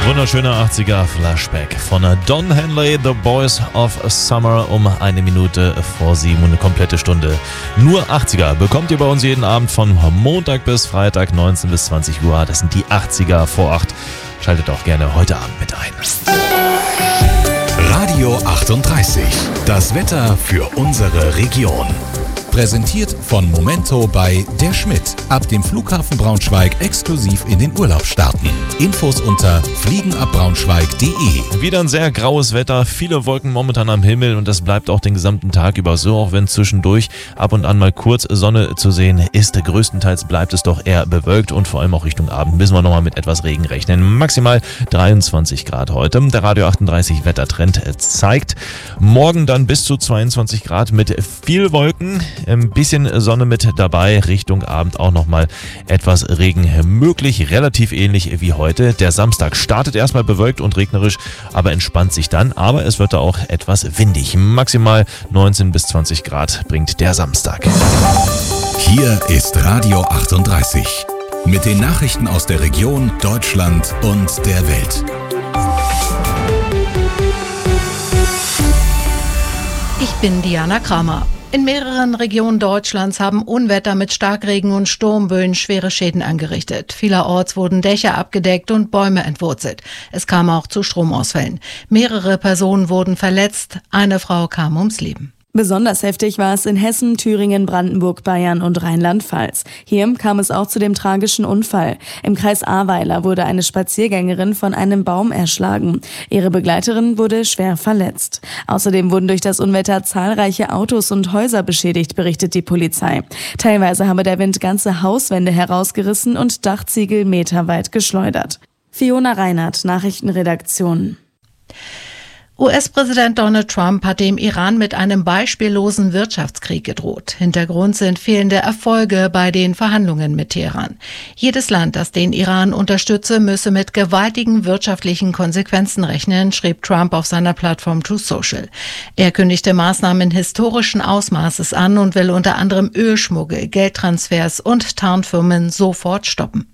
Wunderschöner 80er Flashback von Don Henley, The Boys of Summer, um 1 Minute vor 7 und eine komplette Stunde. Nur 80er bekommt ihr bei uns jeden Abend von Montag bis Freitag 19 bis 20 Uhr. Das sind die 80er vor 8. Schaltet auch gerne heute Abend mit ein. Radio 38. Das Wetter für unsere Region. Präsentiert von Momento bei Der Schmidt. Ab dem Flughafen Braunschweig exklusiv in den Urlaub starten. Infos unter fliegenabbraunschweig.de. Wieder ein sehr graues Wetter, viele Wolken momentan am Himmel und das bleibt auch den gesamten Tag über so, auch wenn zwischendurch ab und an mal kurz Sonne zu sehen ist. Größtenteils bleibt es doch eher bewölkt und vor allem auch Richtung Abend müssen wir nochmal mit etwas Regen rechnen. Maximal 23 Grad heute. Der Radio 38 Wettertrend zeigt morgen dann bis zu 22 Grad mit viel Wolken. Ein bisschen Sonne mit dabei, Richtung Abend auch nochmal etwas Regen möglich, relativ ähnlich wie heute. Der Samstag startet erstmal bewölkt und regnerisch, aber entspannt sich dann, aber es wird da auch etwas windig. Maximal 19 bis 20 Grad bringt der Samstag. Hier ist Radio 38 mit den Nachrichten aus der Region, Deutschland und der Welt. Ich bin Diana Kramer. In mehreren Regionen Deutschlands haben Unwetter mit Starkregen und Sturmböen schwere Schäden angerichtet. Vielerorts wurden Dächer abgedeckt und Bäume entwurzelt. Es kam auch zu Stromausfällen. Mehrere Personen wurden verletzt. Eine Frau kam ums Leben. Besonders heftig war es in Hessen, Thüringen, Brandenburg, Bayern und Rheinland-Pfalz. Hier kam es auch zu dem tragischen Unfall. Im Kreis Ahrweiler wurde eine Spaziergängerin von einem Baum erschlagen. Ihre Begleiterin wurde schwer verletzt. Außerdem wurden durch das Unwetter zahlreiche Autos und Häuser beschädigt, berichtet die Polizei. Teilweise habe der Wind ganze Hauswände herausgerissen und Dachziegel meterweit geschleudert. Fiona Reinhardt, Nachrichtenredaktion. US-Präsident Donald Trump hat dem Iran mit einem beispiellosen Wirtschaftskrieg gedroht. Hintergrund sind fehlende Erfolge bei den Verhandlungen mit Teheran. Jedes Land, das den Iran unterstütze, müsse mit gewaltigen wirtschaftlichen Konsequenzen rechnen, schrieb Trump auf seiner Plattform Truth Social. Er kündigte Maßnahmen historischen Ausmaßes an und will unter anderem Ölschmuggel, Geldtransfers und Tarnfirmen sofort stoppen.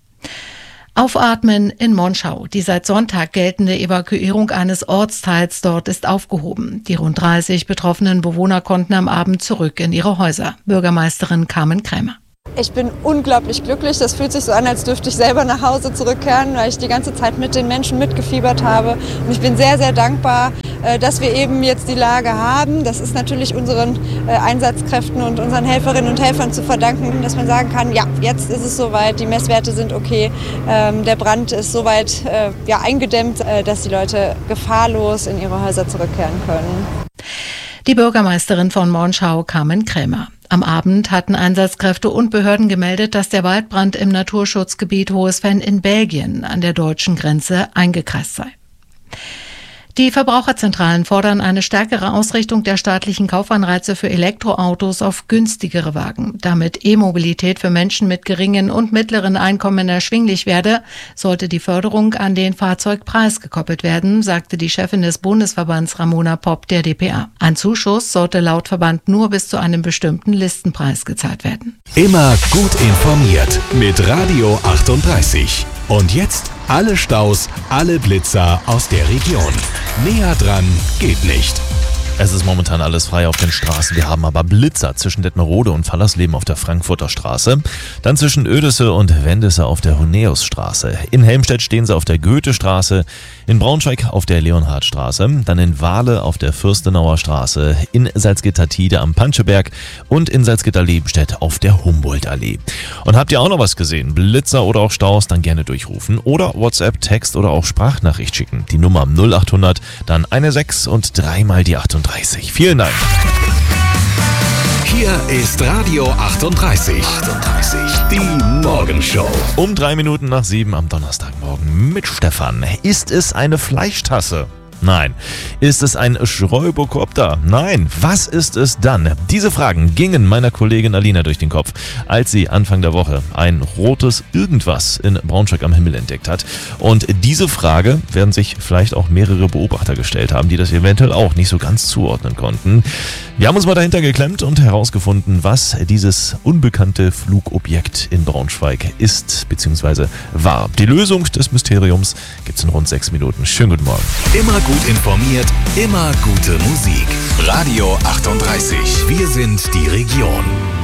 Aufatmen in Monschau. Die seit Sonntag geltende Evakuierung eines Ortsteils dort ist aufgehoben. Die rund 30 betroffenen Bewohner konnten am Abend zurück in ihre Häuser. Bürgermeisterin Carmen Krämer. Ich bin unglaublich glücklich. Das fühlt sich so an, als dürfte ich selber nach Hause zurückkehren, weil ich die ganze Zeit mit den Menschen mitgefiebert habe. Und ich bin sehr, sehr dankbar, dass wir eben jetzt die Lage haben. Das ist natürlich unseren Einsatzkräften und unseren Helferinnen und Helfern zu verdanken, dass man sagen kann, ja, jetzt ist es soweit, die Messwerte sind okay, der Brand ist soweit eingedämmt, dass die Leute gefahrlos in ihre Häuser zurückkehren können. Die Bürgermeisterin von Monschau, Carmen Krämer. Am Abend hatten Einsatzkräfte und Behörden gemeldet, dass der Waldbrand im Naturschutzgebiet Hohesfenn in Belgien an der deutschen Grenze eingekreist sei. Die Verbraucherzentralen fordern eine stärkere Ausrichtung der staatlichen Kaufanreize für Elektroautos auf günstigere Wagen. Damit E-Mobilität für Menschen mit geringen und mittleren Einkommen erschwinglich werde, sollte die Förderung an den Fahrzeugpreis gekoppelt werden, sagte die Chefin des Bundesverbands Ramona Popp der dpa. Ein Zuschuss sollte laut Verband nur bis zu einem bestimmten Listenpreis gezahlt werden. Immer gut informiert mit Radio 38. Und jetzt alle Staus, alle Blitzer aus der Region. Näher dran geht nicht. Es ist momentan alles frei auf den Straßen. Wir haben aber Blitzer zwischen Detmerode und Fallersleben auf der Frankfurter Straße. Dann zwischen Oedesse und Wendesse auf der Honeusstraße. In Helmstedt stehen sie auf der Goethestraße. In Braunschweig auf der Leonhardstraße. Dann in Wahle auf der Fürstenauer Straße. In Salzgitter-Tide am Panscheberg. Und in Salzgitter-Lebenstedt auf der Humboldtallee. Und habt ihr auch noch was gesehen? Blitzer oder auch Staus? Dann gerne durchrufen. Oder WhatsApp, Text oder auch Sprachnachricht schicken. Die Nummer 0800, dann 16 und 3 mal die 38. Vielen Dank. Hier ist Radio 38. Die Morgenshow. Um 3 Minuten nach 7 am Donnerstagmorgen mit Stefan. Ist es eine Fleischtasse? Nein. Ist es ein Schräubokopter? Nein. Was ist es dann? Diese Fragen gingen meiner Kollegin Alina durch den Kopf, als sie Anfang der Woche ein rotes Irgendwas in Braunschweig am Himmel entdeckt hat. Und diese Frage werden sich vielleicht auch mehrere Beobachter gestellt haben, die das eventuell auch nicht so ganz zuordnen konnten. Wir haben uns mal dahinter geklemmt und herausgefunden, was dieses unbekannte Flugobjekt in Braunschweig ist bzw. war. Die Lösung des Mysteriums gibt es in rund 6 Minuten. Schönen guten Morgen. Immer gut informiert, immer gute Musik. Radio 38. Wir sind die Region.